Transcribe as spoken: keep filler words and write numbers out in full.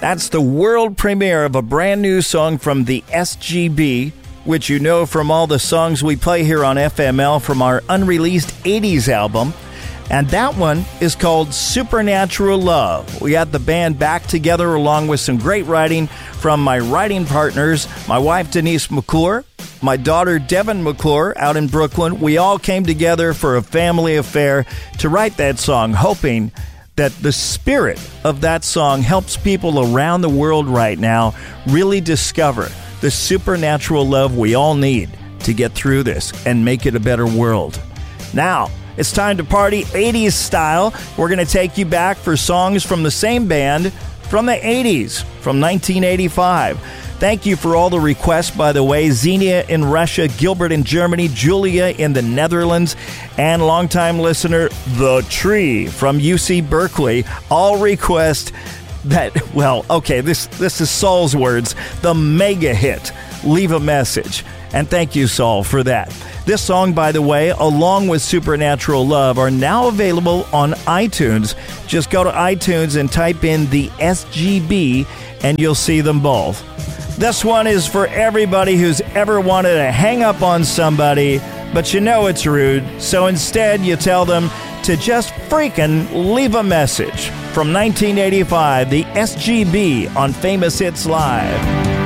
That's the world premiere of a brand new song from the S G B, which you know from all the songs we play here on F M L from our unreleased eighties album. And that one is called Supernatural Love. We got the band back together along with some great writing from my writing partners, my wife Denise McClure, my daughter Devin McClure out in Brooklyn. We all came together for a family affair to write that song, hoping that the spirit of that song helps people around the world right now really discover the supernatural love we all need to get through this and make it a better world. Now, it's time to party eighties style. We're going to take you back for songs from the same band from the eighties, from nineteen eighty-five. Thank you for all the requests, by the way. Xenia in Russia, Gilbert in Germany, Julia in the Netherlands, and longtime listener, The Tree from U C Berkeley, all request that, well, okay, this, this is Saul's words, the mega hit, Leave a Message. And thank you, Saul, for that. This song, by the way, along with Supernatural Love, are now available on iTunes. Just go to iTunes and type in the S G B, and you'll see them both. This one is for everybody who's ever wanted to hang up on somebody, but you know it's rude, so instead you tell them to just freaking leave a message. From nineteen eighty-five, the S G B on Famous Hits Live.